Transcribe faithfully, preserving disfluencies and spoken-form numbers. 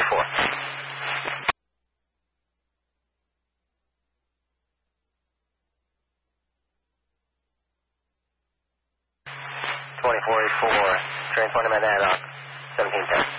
four. twenty-four eighty-four, train twenty man ad hoc, seventeen ten.